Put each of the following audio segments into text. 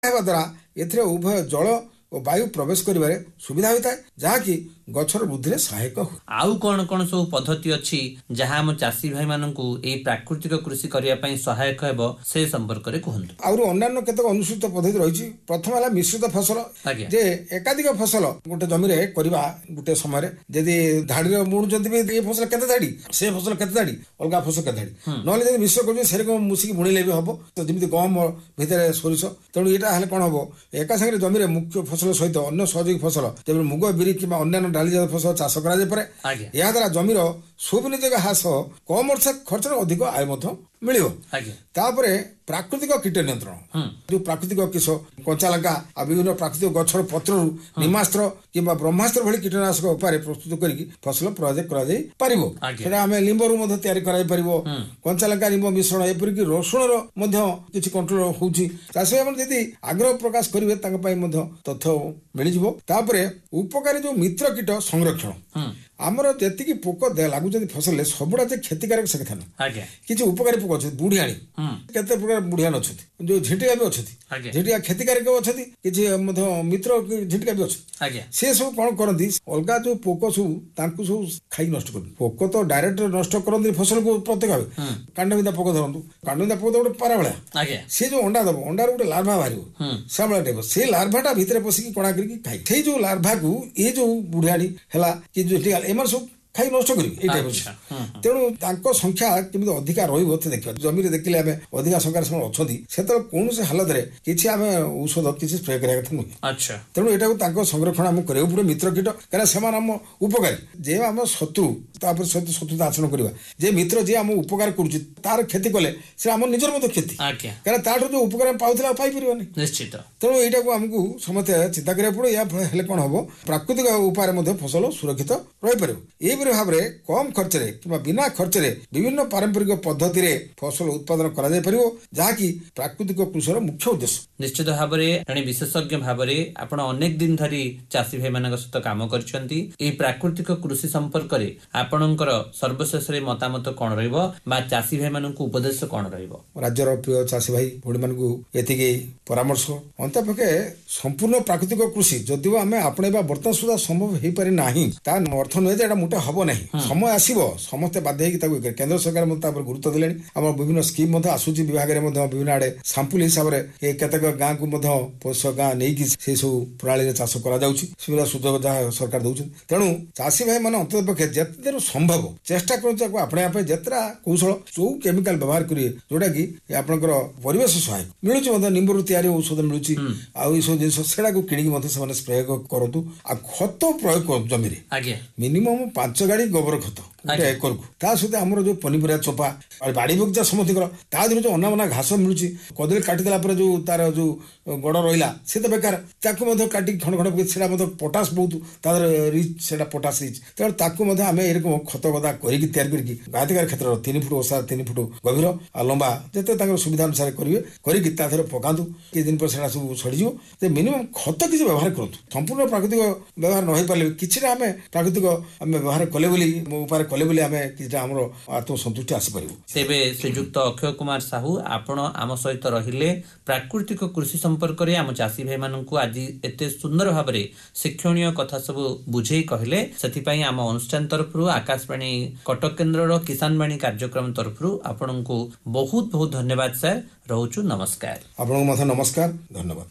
ହେବା ଦ୍ୱାରା ଏଥିରେ ଉଭୟ ଜଳ ଓ ବାୟୁ ପ୍ରବେଶ କରିବାରେ ସୁବିଧା ହୋଇଥାଏ, ଯାହାକି ଗଛର ବୃଦ୍ଧିରେ ସହାୟକ ହୁଏ। ଆଉ କଣ କଣ ସବୁ ପଦ୍ଧତି ଅଛି ଯାହା ଆମ ଚାଷୀ ଭାଇ ମାନଙ୍କୁ ଏଇ ପ୍ରାକୃତିକ କୃଷି କରିବା ପାଇଁ ସହାୟକ ହେବ ସେ ସମ୍ପର୍କରେ କୁହନ୍ତୁ। ଆହୁରି ଅନ୍ୟାନ୍ୟ କେତେକ ଅନୁସୂଚିତ ପଦ୍ଧତି ରହିଛି। ପ୍ରଥମ ହେଲା ମିଶ୍ରିତ ଫସଲ, ଯେ ଏକାଧିକ ଫସଲ ଗୋଟେ ଜମିରେ କରିବା। ଗୋଟେ ସମୟରେ ଯଦି ଧାଡିରେ ବୁଣୁଛନ୍ତି ବି ଏ ଫସଲ କେତେ ଧାଡି, ସେ ଫସଲ କେତେ ଧାଡି, ଅଲଗା ଫସଲ କେତେ ଧାଡି, ନହେଲେ ଯଦି ମିଶ୍ର କରୁଛନ୍ତି ସେରକମ ମିଶିକି ବୁଣିଲେ ବି ହବ। ଯେମିତି ଗହମ ଭିତରେ ସୋରିଷ, ତେଣୁ ଏଇଟା ହେଲେ କଣ ହବ, ଏକା ସାଙ୍ଗରେ ଜମିରେ ମୁଖ୍ୟ ଫସଲ ସହିତ ଅନ୍ୟ ସହଯୋଗୀ ଫସଲ ଯେମିତି ମୁଗ, ବିରି କିମ୍ବା ଅନ୍ୟାନ୍ୟ ଡାଲିଜାତ ଫସଲ ଚାଷ କରାଯାଇପାରେ। ଏହା ଦ୍ୱାରା ଜମିର ସୁବିନିଯୋଗ ହ୍ରାସ, କମ ଖର୍ଚ୍ଚରେ ଅଧିକ ଆୟ ମଧ୍ୟ ମିଳିବ। ତାପରେ ପ୍ରାକୃତିକ କୀଟ ନିୟନ୍ତ୍ରଣ, ଯୋଉ ପ୍ରାକୃତିକ କିଷ, କଞ୍ଚାଲଙ୍କା ଆଉ ବିଭିନ୍ନ ପ୍ରାକୃତିକ ଗଛର ପତ୍ରରୁ ନିମାସ୍ତ୍ର କିମ୍ବା ବ୍ରହ୍ମାସ୍ତ୍ର ଭଳି କୀଟନାଶକ ଉପାୟରେ ପ୍ରସ୍ତୁତ କରିକି ଫସଲ ପ୍ରୟୋଗ କରାଯାଇ ପାରିବ। ସେଟା ଆମେ ଲିମ୍ବରୁ ମଧ୍ୟ ତିଆରି କରାଯାଇ ପାରିବ। କଞ୍ଚାଲଙ୍କା ଲିମ୍ବ ମିଶ୍ରଣ, ଏପରିକି ରସୁଣର ମଧ୍ୟ କିଛି କଣ୍ଟ୍ରୋଲ ହଉଛି। ଚାଷୀ ଭାଇମାନେ ଯଦି ଆଗ୍ରହ ପ୍ରକାଶ କରିବେ ତାଙ୍କ ପାଇଁ ମଧ୍ୟ ତଥ୍ୟ ମିଳିଯିବ। ତାପରେ ଉପକାରୀ ଯୋଉ ମିତ୍ର କୀଟ ସଂରକ୍ଷଣ, ଆମର ଯେତିକି ପୋକ ଲାଗୁଛନ୍ତି ଫସଲରେ ସବୁଗୁଡା ଯେ କ୍ଷତିକାରକ ସେ କଥା ନୁହେଁ। କିଛି ଉପକାରୀ ପୋକ ଅଛନ୍ତି, ବୁଢିଆଣୀ, କେତେ ପ୍ରକାର ବୁଢିଆଣୀ ଅଛନ୍ତି, ଯୋଉ ଝିଣ୍ଟିକା ବି ଅଛନ୍ତି, ଝିଣ୍ଟିକା କ୍ଷତିକାରକ ଅଛନ୍ତି, କିଛି ମଧ୍ୟ ମିତ୍ର ଝିଣ୍ଟିକା ବି ଅଛନ୍ତି। ସେ ସବୁ କଣ କରନ୍ତି, ଅଲଗା ଯୋଉ ପୋକ ସବୁ ତାଙ୍କୁ ସବୁ ଖାଇକି ନଷ୍ଟ କରନ୍ତି। ପୋକ ତ ଡାଇରେକ୍ଟ ନଷ୍ଟ କରନ୍ତି ଫସଲକୁ ପ୍ରତ୍ୟେକ ଭାବେ। କାଣ୍ଡବିନ୍ଧା ପୋକ ଧରନ୍ତୁ, କାଣ୍ଡବିନ୍ଧା ପୋକ ତ ଗୋଟେ ପାରା ଭଳିଆ, ସେ ଯୋଉ ଅଣ୍ଡା ଦବ, ଅଣ୍ଡାରୁ ଗୋଟେ ଲାର୍ଭା ବାହାରିବ, ସାମଳା ଟାଇପ, ସେ ଲାର୍ଭାଟା ଭିତରେ ପଶିକି କଣା କରିକି ଖାଇ, ସେଇ ଯୋଉ ଲାର୍ଭାକୁ ଏ ଯୋଉ ବୁଢିଆଣୀ ହେଲା କି ଝିଣ୍ଟିକା, ଏମାନେ ସବୁ ଖାଇ ନଷ୍ଟ କରିବେ ଏଇ ଟାଇପ। ତେଣୁ ତାଙ୍କ ସଂଖ୍ୟା କେମିତି ଅଧିକା ରହିବ ସେ ଦେଖିବା। ଜମିରେ ଦେଖିଲେ ଆମେ ଅଧିକା ସଂଖ୍ୟାରେ ସେମାନେ ଅଛନ୍ତି, ସେତେବେଳେ କୌଣସି ହାଲତରେ କିଛି ଆମେ ଔଷଧ କିଛି ସ୍ପ୍ରେ କରିବା କଥା ନୁହେଁ। ତେଣୁ ଏଟାକୁ ତାଙ୍କ ସଂରକ୍ଷଣ ଆମକୁ କରିବାକୁ ପଡିବ। ମିତ୍ର କୀଟ, କାରଣ ସେମାନେ ଆମ ଉପକାରୀ, ଯେ ଆମ ଶତ୍ରୁ, ତାପରେ ସହିତ ଶତ୍ରୁତା ଆଚରଣ କରିବା। ଯେ ମିତ୍ର ଯିଏ ଆମ ଉପକାର କରୁଛି ତାର କ୍ଷତି କଲେ ସେ ଆମ ନିଜର ମଧ୍ୟ କ୍ଷତି, କାରଣ ତାଠୁ ଯୋଉ ଉପକାର ପାଉଥିଲେ ଆଉ ପାଇପାରିବନି ନିଶ୍ଚିତ। ତେଣୁ ଏଇଟାକୁ ଆମକୁ ସମସ୍ତେ ଚିନ୍ତା କରିବାକୁ ପଡିବ। ଏହା ହେଲେ କଣ ହବ, ପ୍ରାକୃତିକ ଉପାୟରେ ମଧ୍ୟ ଫସଲ ସୁରକ୍ଷିତ ରହିପାରିବ। ଏହିପରି ଭାବରେ କମ ଖର୍ଚ୍ଚରେ କିମ୍ବା ବିନା ଖର୍ଚ୍ଚରେ ବିଭିନ୍ନ ପାରମ୍ପରିକ ପଦ୍ଧତିରେ ଫସଲ ଉତ୍ପାଦନ କରାଯାଇ ପାରିବ, ଯାହାକି ପ୍ରାକୃତିକ କୃଷିର ମୁଖ୍ୟ ଉଦ୍ଦେଶ୍ୟ। ନିଶ୍ଚିତ ଭାବରେ ଜଣେ ବିଶେଷଜ୍ଞ ଭାବରେ ଆପଣ ଅନେକ ଦିନ ଧରି ଚାଷୀ ଭାଇ ମାନଙ୍କ ସହିତ କାମ କରିଛନ୍ତି। ଏହି ପ୍ରାକୃତିକ କୃଷି ସମ୍ପର୍କରେ ଆପଣଙ୍କର ସର୍ବଶେଷରେ ମତାମତ କଣ ରହିବ ବା ଚାଷୀ ଭାଇ ମାନଙ୍କୁ ଉପଦେଶ କଣ ରହିବ? ରାଜ୍ୟର ପ୍ରିୟ ଚାଷୀ ଭାଇ ଭଉଣୀ ମାନଙ୍କୁ ଏତିକି ପରାମର୍ଶ, ଅନ୍ତପକ୍ଷେ ସମ୍ପୂର୍ଣ୍ଣ ପ୍ରାକୃତିକ କୃଷି ଯଦିଓ ଆମେ ଆପଣେଇବା ବର୍ତ୍ତମାନ ସୁଦ୍ଧା ସମ୍ଭବ ହେଇପାରି ନାହିଁ, ତା ଅର୍ଥ ନୁହେଁ ଯେ ଏଟା ମୋଟେ ହବ ନାହିଁ। ସମୟ ଆସିବ, ସମସ୍ତେ ବାଧ୍ୟ ହେଇକି ତାକୁ, କେନ୍ଦ୍ର ସରକାର ମଧ୍ୟ ତାପରେ ଗୁରୁତ୍ୱ ଦେଲେଣି। ଆମର ବିଭିନ୍ନ ସ୍କିମ୍ ମଧ୍ୟ ଆସୁଛି, ବିଭାଗରେ ମଧ୍ୟ ବିଭିନ୍ନ ଆଡେ ସାମ୍ପୁଲ ହିସାବରେ କେତେକ ଗାଁକୁ ମଧ୍ୟ ପୋଷ ଗାଁ ନେଇକି ସେ ସବୁ ପ୍ରଣାଳୀରେ ଚାଷ କରାଯାଉଛି। ସୁବିଧା ସୁଯୋଗ ଯାହା ସରକାର ଦଉଛନ୍ତି। ତେଣୁ ଚାଷୀ ଭାଇ ମାନେ ଅନ୍ତତଃ ପକ୍ଷେ ଯେତେ ସମ୍ଭବ ଚେଷ୍ଟା କରନ୍ତୁ ତାକୁ ଆପଣେଇବା ପାଇଁ। ଯେତେଟା କୌଶଳ, ଯୋଉ କେମିକାଲ ବ୍ୟବହାର କରିବେ ଯୋଉଟା କି ଆପଣଙ୍କର ପରିବେଶ ସହାୟକ, ମିଳୁଛି ମଧ୍ୟ ନିମ୍ବରୁ ତିଆରି ଔଷଧ ମିଳୁଛି, ଆଉ ଏଇସବୁ ଜିନିଷ ସେଟାକୁ କିଣିକି ମଧ୍ୟ ସେମାନେ ସ୍ପ୍ରେ କରନ୍ତୁ। ଆଉ ଖତ ପ୍ରୟୋଗ କରନ୍ତୁ ଜମିରେ, ମିନିମମ୍ 5 ଗାଡି ଗୋବର ଖତ ଗୋଟେ ଏକରକୁ। ତା ସହିତ ଆମର ଯୋଉ ପନିପରିବା ଚୋପା, ବାଡି ବଗିଚା ସମସ୍ତଙ୍କର, ତା ଦେହରେ ଯୋଉ ଅନାବନା ଘାସ ମିଳୁଛି, କଦଳୀ କାଟିଦେଲା ପରେ ଯୋଉ ତାର ଯୋଉ ଗଡ ରହିଲା ସେ ତ ବେକାର, ତାକୁ ମଧ୍ୟ କାଟିକି ଖଣ୍ଡ ଖଣ୍ଡ, ସେଟା ମଧ୍ୟ ପଟାସ ବହୁତ ତା ଦେହରେ ରିଚ୍, ସେଟା ପଟାସ ରିଚ୍। ତେଣୁ ତାକୁ ମଧ୍ୟ ଆମେ ଏରକମ ଖତ ଗଦା କରିକି ତିଆରି କରିକି ଗାତିକାର କ୍ଷେତ୍ରରେ 3 ଫୁଟ ଓଷା, 3 ଫୁଟ ଗଭୀର ଆଉ ଲମ୍ବା, ଯେତେ ତାଙ୍କର ସୁବିଧା ଅନୁସାରେ କରିବେ, କରିକି ତା ଦେହରେ ପକାନ୍ତୁ। କିଛି ଦିନ ପରେ ସେଟା ସବୁ ସରିଯିବ। ଯେ ମିନିମମ୍ ଖତ କିଛି ବ୍ୟବହାର କରନ୍ତୁ। ସମ୍ପୂର୍ଣ୍ଣ ପ୍ରାକୃତିକ ବ୍ୟବହାର ନ ହେଇପାରିଲେ କିଛିଟା ଆମେ ପ୍ରାକୃତିକ ଆମେ ବ୍ୟବହାର କଲେ ବୋଲି, ମୋ ଉପାୟରେ କଲେ ବୋଲି ଆମେ କିଛିଟା ଆମର ଆତ୍ମସନ୍ତୁଷ୍ଟି ଆସିପାରିବ। ତେବେ ଶ୍ରୀଯୁକ୍ତ ଅକ୍ଷୟ କୁମାର ସାହୁ, ଆପଣ ଆମ ସହିତ ରହିଲେ, ପ୍ରାକୃତିକ କୃଷି ସମ୍ପର୍କରେ ଆମ ଚାଷୀ ଭାଇ ମାନଙ୍କୁ ଆଜି ଏତେ ସୁନ୍ଦର ଭାବରେ ଶିକ୍ଷଣୀୟ କଥା ସବୁ ବୁଝେଇ କହିଲେ, ସେଥିପାଇଁ ଆମ ଅନୁଷ୍ଠାନ ତରଫରୁ, ଆକାଶବାଣୀ କଟକ କେନ୍ଦ୍ରର କିଷାନ ବାଣୀ କାର୍ଯ୍ୟକ୍ରମ ତରଫରୁ ଆପଣଙ୍କୁ ବହୁତ ବହୁତ ଧନ୍ୟବାଦ ସାର୍। ରହୁଛୁ, ନମସ୍କାର। ଆପଣଙ୍କୁ ମଧ୍ୟ ନମସ୍କାର, ଧନ୍ୟବାଦ।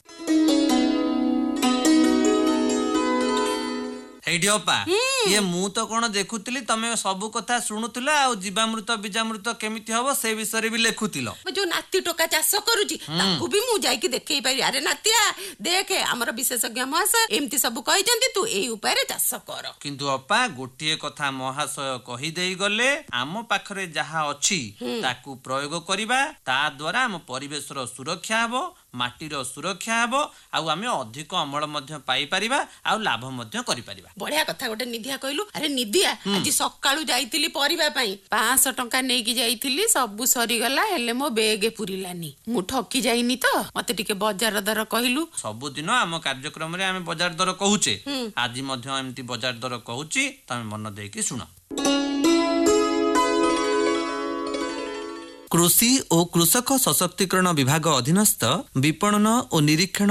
ହେଇଟି ଅପା, ଇଏ ମୁଁ ତ କଣ ଦେଖୁଥିଲି ତମେ ସବୁ କଥା ଶୁଣୁଥିଲ, ଆଉ ଜୀବାମୃତ ବୀଜାମୃତ କେମିତି ହବ ସେ ବିଷୟରେ ବି ଲେଖୁଥିଲ। ଯୋଉ ନାତି ଟୋକା ଚାଷ କରୁଛି ତାକୁ ବି ମୁଁ ଯାଇକି ଦେଖେଇ ପାରିବି। ଆରେ ନାତିଆ ଦେଖେ, ଆମର ବିଶେଷଜ୍ଞ ମହାଶୟ ଏମିତି ସବୁ କହିଛନ୍ତି, ତୁ ଏଇ ଉପାୟରେ ଚାଷ କର। କିନ୍ତୁ ଅପା, ଗୋଟିଏ କଥା ମହାଶୟ କହିଦେଇ ଗଲେ, ଆମ ପାଖରେ ଯାହା ଅଛି ତାକୁ ପ୍ରୟୋଗ କରିବା, ତା ଦ୍ୱାରା ଆମ ପରିବେଶର ସୁରକ୍ଷା ହବ, ମାଟିର ସୁରକ୍ଷା ହବ, ଆଉ ଆମେ ଅଧିକ ଅମଳ ମଧ୍ୟ ପାଇପାରିବା, ଆଉ ଲାଭ ମଧ୍ୟ କରିପାରିବା। ବଢିଆ କଥା ଗୋଟେ ନିଧିଆ କହିଲୁ। ଆରେ ନିଧିଆ, ଆଜି ସକାଳୁ ଯାଇଥିଲି ପରିବା ପାଇଁ, 500 ଟଙ୍କା ନେଇକି ଯାଇଥିଲି, ସବୁ ସରିଗଲା, ହେଲେ ମୋ ବେଗ ପୁରିଲାନି। ମୁଁ ଠକି ଯାଇନି ତ? ମତେ ଟିକେ ବଜାର ଦର କହିଲୁ। ସବୁଦିନ ଆମ କାର୍ଯ୍ୟକ୍ରମରେ ଆମେ ବଜାର ଦର କହୁଛେ, ଆଜି ମଧ୍ୟ ଏମିତି ବଜାର ଦର କହୁଛି, ତମେ ମନ ଦେଇକି ଶୁଣ। କୃଷି ଓ କୃଷକ ସଶକ୍ତିକରଣ ବିଭାଗ ଅଧୀନସ୍ଥ ବିପଣନ ଓ ନିରୀକ୍ଷଣ